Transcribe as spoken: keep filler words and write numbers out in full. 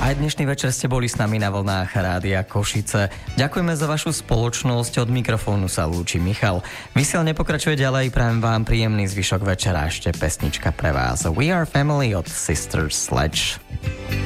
Aj dnešný večer ste boli s nami na vlnách Rádia Košice. Ďakujeme za vašu spoločnosť, od mikrofónu sa lúči Michal. Vysiel nepokračuje ďalej, prajem vám príjemný zvyšok večera, ešte pesnička pre vás. We Are Family od Sister Sledge.